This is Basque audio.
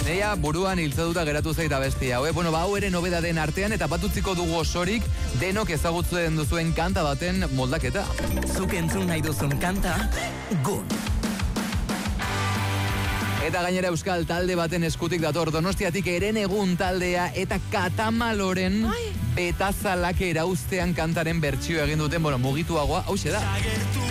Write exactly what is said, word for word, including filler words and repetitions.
Neia buruan hiltzaduta geratu zaita bestia. Hau, bueno, ba, hau ere nobeda den artean eta batutziko dugu osorik denok ezagutzen duzuen kanta baten moldaketa. Zuk entzun nahi duzun kanta, Gun. Eta gainera euskal talde baten eskutik dator Donostiatik Herenegun taldea eta Katamaloren Betazalak erauztean kantaren bertsio egin duten, bueno, mugituagoa, hauxe da.